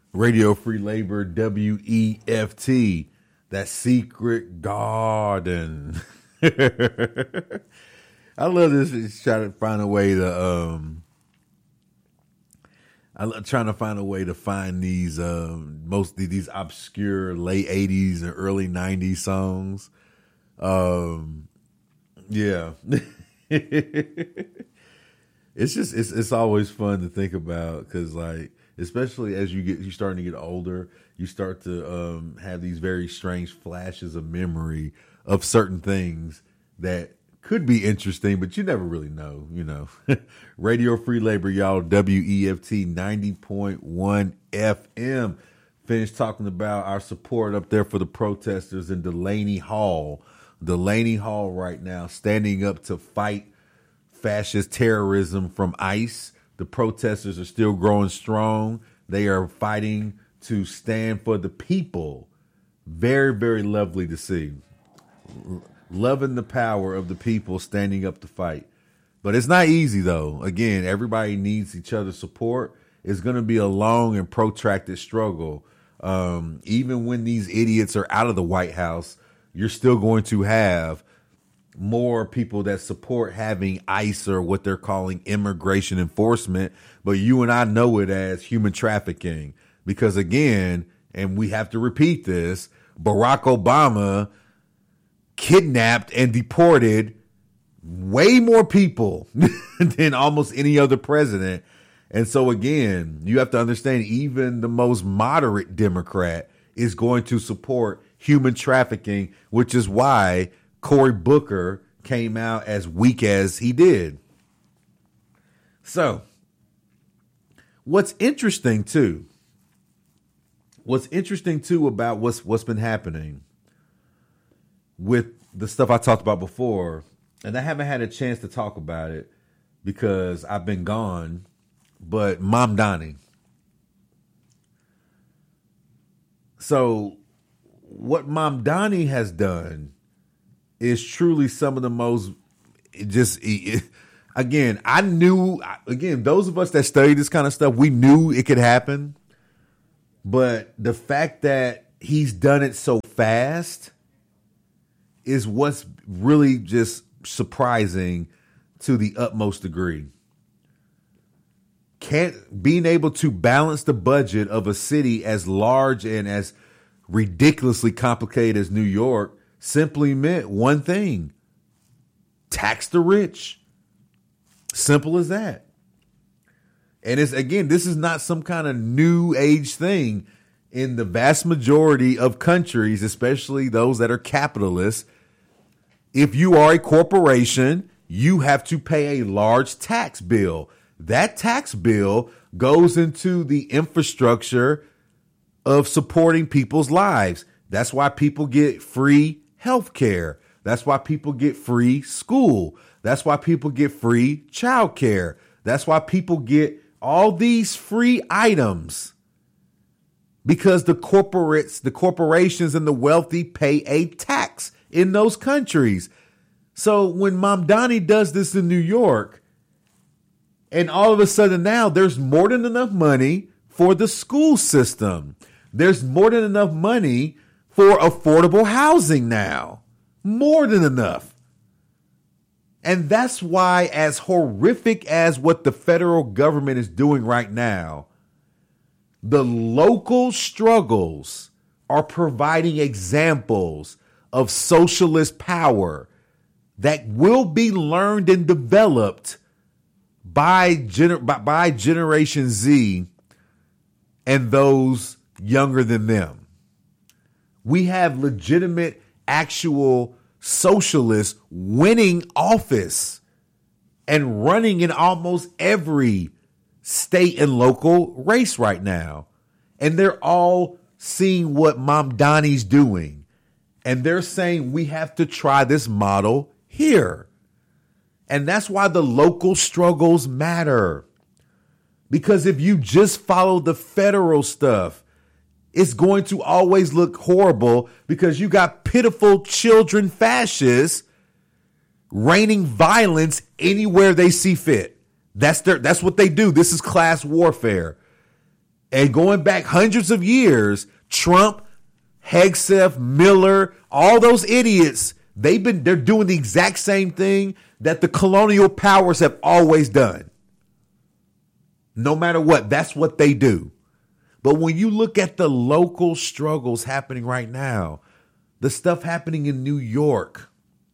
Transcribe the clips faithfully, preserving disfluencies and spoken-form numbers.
Radio Free Labor, W E F T, that secret garden. I love this. It's trying to find a way to, um, I'm trying to find a way to find these, um, mostly these obscure late eighties and early nineties songs. Um, yeah. It's just, it's, it's always fun to think about because like, especially as you get, you're starting to get older, you start to um, have these very strange flashes of memory of certain things that could be interesting, but you never really know, you know. Radio Free Labor, y'all, W E F T ninety point one F M. Finished talking about our support up there for the protesters in Delaney Hall. Delaney Hall right now, standing up to fight fascist terrorism from ICE. The protesters are still growing strong. They are fighting to stand for the people. Very, very lovely to see. Loving the power of the people standing up to fight. But it's not easy, though. Again, everybody needs each other's support. It's going to be a long and protracted struggle. Um, even when these idiots are out of the White House, you're still going to have more people that support having ICE or what they're calling immigration enforcement, but you and I know it as human trafficking because again, and we have to repeat this, Barack Obama kidnapped and deported way more people than almost any other president. And so again, you have to understand even the most moderate Democrat is going to support human trafficking, which is why Cory Booker came out as weak as he did. So, what's interesting too, what's interesting too about what's what's been happening with the stuff I talked about before, and I haven't had a chance to talk about it because I've been gone, but Mamdani. So, what Mamdani has done is truly some of the most just again, I knew again, those of us that study this kind of stuff, we knew it could happen. But the fact that he's done it so fast is what's really just surprising to the utmost degree. Can't being able to balance the budget of a city as large and as ridiculously complicated as New York simply meant one thing: tax the rich. Simple as that. And it's again, this is not some kind of new age thing. In the vast majority of countries, especially those that are capitalists, if you are a corporation, you have to pay a large tax bill. That tax bill goes into the infrastructure of supporting people's lives. That's why people get free health care. That's why people get free school. That's why people get free child care. That's why people get all these free items because the corporates, the corporations and the wealthy pay a tax in those countries. So when Mamdani does this in New York, and all of a sudden now there's more than enough money for the school system. There's more than enough money for affordable housing now. More than enough. And that's why, as horrific as what the federal government is doing right now, the local struggles are providing examples of socialist power that will be learned and developed by, gener- by, by Generation Z and those younger than them. We have legitimate, actual socialists winning office and running in almost every state and local race right now. And they're all seeing what Mamdani's doing. And they're saying we have to try this model here. And that's why the local struggles matter. Because if you just follow the federal stuff, it's going to always look horrible because you got pitiful children fascists raining violence anywhere they see fit. That's their, that's what they do. This is class warfare. And going back hundreds of years, Trump, Hegseth, Miller, all those idiots, they've been they're doing the exact same thing that the colonial powers have always done. No matter what, that's what they do. But when you look at the local struggles happening right now, the stuff happening in New York,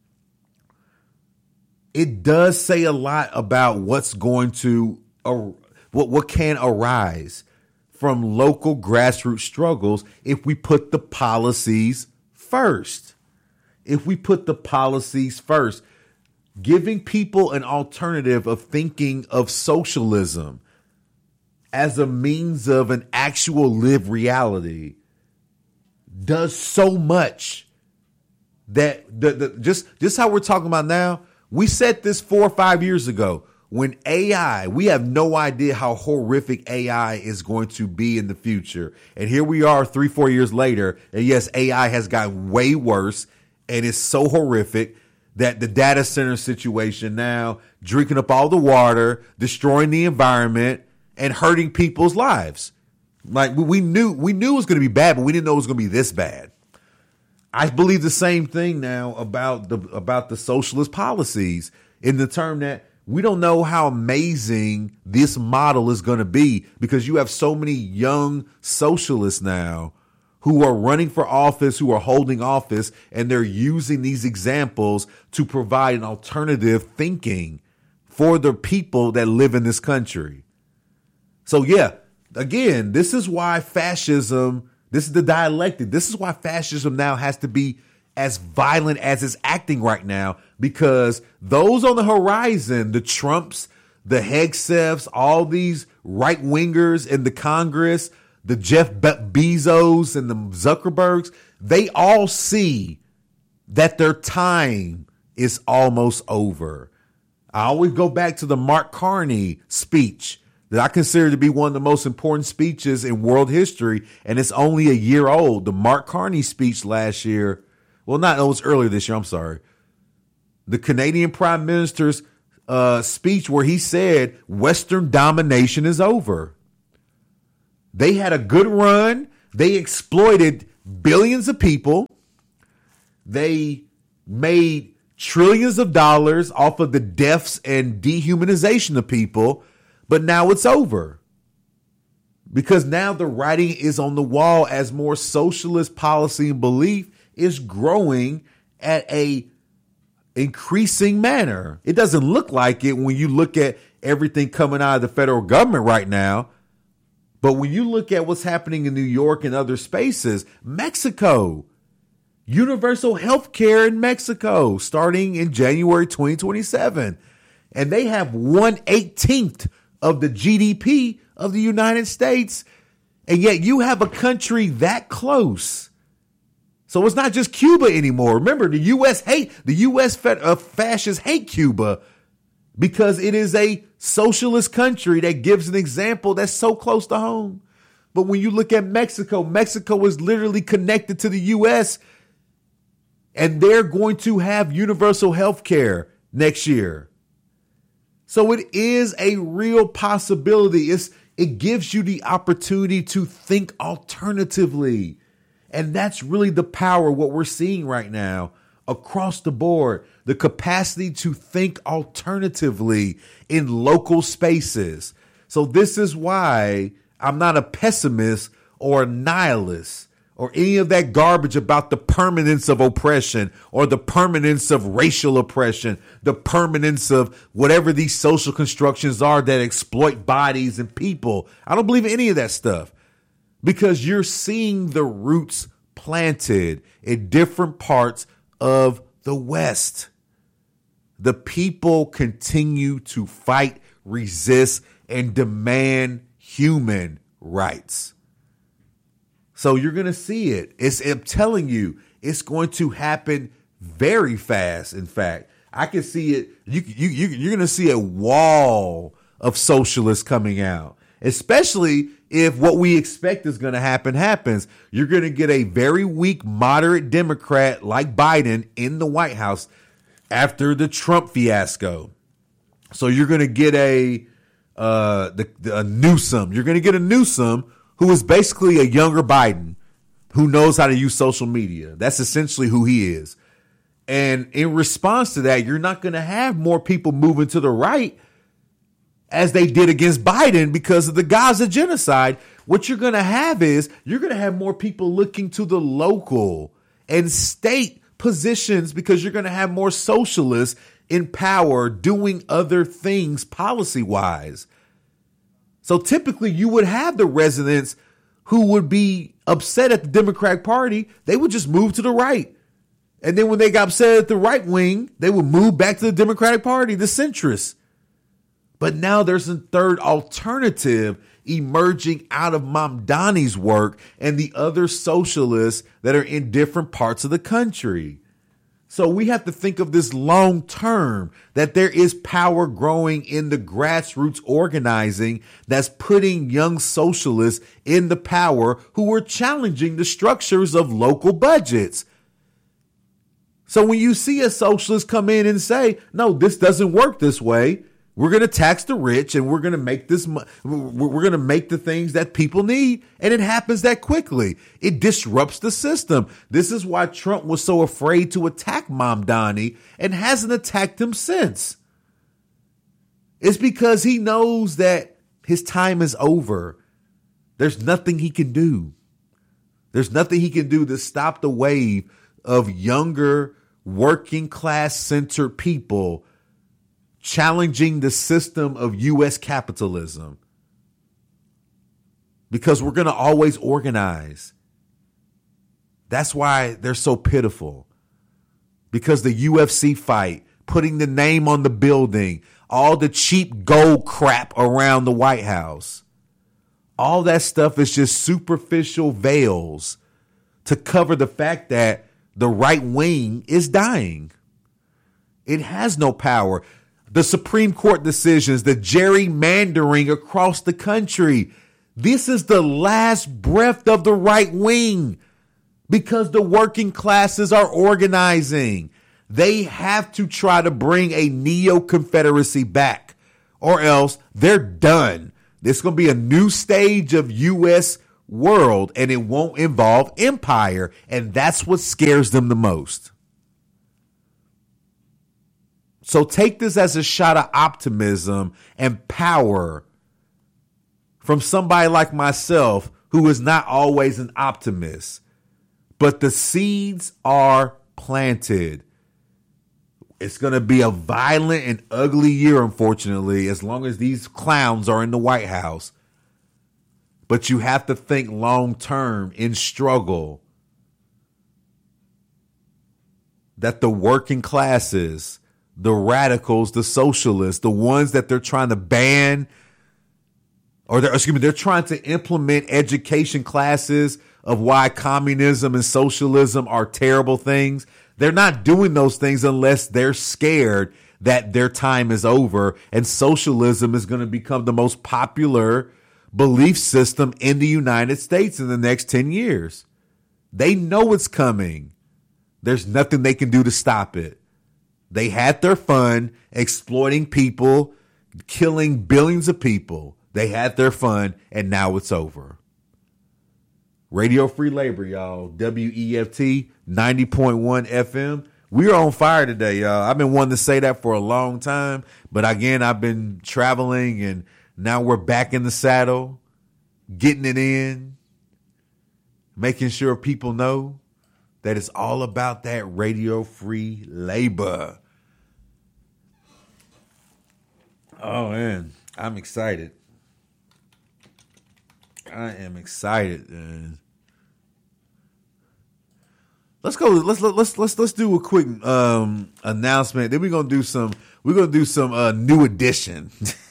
it does say a lot about what's going to, uh, what, what can arise from local grassroots struggles if we put the policies first. If we put the policies first, giving people an alternative of thinking of socialism as a means of an actual lived reality does so much that the, the just just how we're talking about now. We said this four or five years ago. When A I, we have no idea how horrific A I is going to be in the future. And here we are three, four years later. And yes, A I has gotten way worse and it's so horrific that the data center situation now drinking up all the water, destroying the environment and hurting people's lives. Like we knew, we knew it was going to be bad, but we didn't know it was going to be this bad. I believe the same thing now about the, about the socialist policies in the term that we don't know how amazing this model is going to be because you have so many young socialists now who are running for office, who are holding office, and they're using these examples to provide an alternative thinking for the people that live in this country. So, yeah, again, this is why fascism, this is the dialectic. This is why fascism now has to be as violent as it's acting right now, because those on the horizon, the Trumps, the Hegseths, all these right wingers in the Congress, the Jeff Bezos and the Zuckerbergs, they all see that their time is almost over. I always go back to the Mark Carney speech that I consider to be one of the most important speeches in world history. And it's only a year old. The Mark Carney speech last year. Well, not, it was earlier this year. I'm sorry. The Canadian Prime Minister's uh, speech where he said Western domination is over. They had a good run. They exploited billions of people. They made trillions of dollars off of the deaths and dehumanization of people. But now it's over. Because now the writing is on the wall as more socialist policy and belief is growing at a increasing manner. It doesn't look like it when you look at everything coming out of the federal government right now. But when you look at what's happening in New York and other spaces, Mexico, universal health care in Mexico starting in January twenty twenty-seven. And they have one eighteenth of the G D P of the United States. And yet you have a country that close. So it's not just Cuba anymore. Remember, the U S hate, the U S fed, uh, fascists hate Cuba because it is a socialist country that gives an example that's so close to home. But when you look at Mexico, Mexico is literally connected to the U S and they're going to have universal health care next year. So it is a real possibility. It's, it gives you the opportunity to think alternatively. And that's really the power of what we're seeing right now across the board. The capacity to think alternatively in local spaces. So this is why I'm not a pessimist or a nihilist or any of that garbage about the permanence of oppression or the permanence of racial oppression, the permanence of whatever these social constructions are that exploit bodies and people. I don't believe in any of that stuff. Because you're seeing the roots planted in different parts of the West. The people continue to fight, resist, and demand human rights. So you're going to see it. It's, I'm telling you, it's going to happen very fast. In fact, I can see it. You, you, you, you're going to see a wall of socialists coming out, especially if what we expect is going to happen happens. You're going to get a very weak, moderate Democrat like Biden in the White House after the Trump fiasco. So you're going to get a, uh, the, the, a Newsom. You're going to get a Newsom who is basically a younger Biden who knows how to use social media. That's essentially who he is. And in response to that, you're not going to have more people moving to the right as they did against Biden because of the Gaza genocide. What you're going to have is you're going to have more people looking to the local and state positions because you're going to have more socialists in power doing other things policy wise. So typically you would have the residents who would be upset at the Democratic Party. They would just move to the right. And then when they got upset at the right wing, they would move back to the Democratic Party, the centrists. But now there's a third alternative emerging out of Mamdani's work and the other socialists that are in different parts of the country. So we have to think of this long term, that there is power growing in the grassroots organizing that's putting young socialists in the power who are challenging the structures of local budgets. So when you see a socialist come in and say, no, this doesn't work this way, we're going to tax the rich and we're going to make this, we're going to make the things that people need. And it happens that quickly. It disrupts the system. This is why Trump was so afraid to attack Mamdani and hasn't attacked him since. It's because he knows that his time is over. There's nothing he can do. There's nothing he can do to stop the wave of younger, working class centered people challenging the system of U S capitalism, because we're going to always organize. That's why they're so pitiful, because the U F C fight, putting the name on the building, all the cheap gold crap around the White House, all that stuff is just superficial veils to cover the fact that the right wing is dying. It has no power. The Supreme Court decisions, the gerrymandering across the country. This is the last breath of the right wing because the working classes are organizing. They have to try to bring a neo-Confederacy back, or else they're done. There's going to be a new stage of U S world, and it won't involve empire. And that's what scares them the most. So take this as a shot of optimism and power from somebody like myself, who is not always an optimist. But the seeds are planted. It's going to be a violent and ugly year, unfortunately, as long as these clowns are in the White House. But you have to think long term in struggle that the working classes, the radicals, the socialists, the ones that they're trying to ban, or they're, excuse me, they're trying to implement education classes of why communism and socialism are terrible things. They're not doing those things unless they're scared that their time is over and socialism is going to become the most popular belief system in the United States in the next ten years. They know it's coming. There's nothing they can do to stop it. They had their fun exploiting people, killing billions of people. They had their fun, and now it's over. Radio Free Labor, y'all. W E F T ninety point one F M. We are on fire today, y'all. I've been wanting to say that for a long time, but again, I've been traveling, and now we're back in the saddle, getting it in, making sure people know that it's all about that radio free labor. Oh, man, I'm excited. I am excited, man. Let's go. Let's let's let's let's do a quick um, announcement. Then we're gonna do some. We're gonna do some uh, new edition.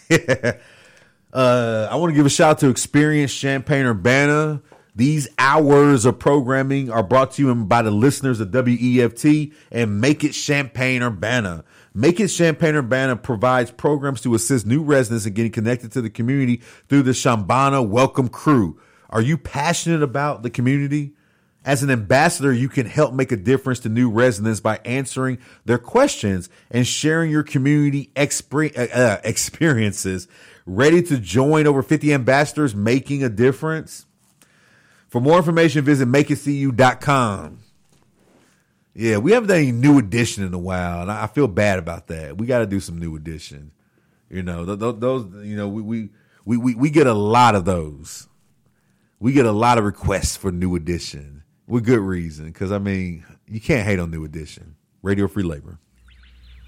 uh, I want to give a shout out to Experience Champaign Urbana. These hours of programming are brought to you by the listeners of W E F T and Make It Champaign Urbana. Make It Champaign Urbana provides programs to assist new residents in getting connected to the community through the Shambana Welcome Crew. Are you passionate about the community? As an ambassador, you can help make a difference to new residents by answering their questions and sharing your community exper- uh, experiences. Ready to join over fifty ambassadors making a difference? For more information, visit make it see you dot com. Yeah, we haven't done any New Edition in a while, and I feel bad about that. We got to do some New Edition. You know, those, those you know, we, we we we we get a lot of those. We get a lot of requests for New Edition with good reason, because I mean, you can't hate on New Edition. Radio Free Labor.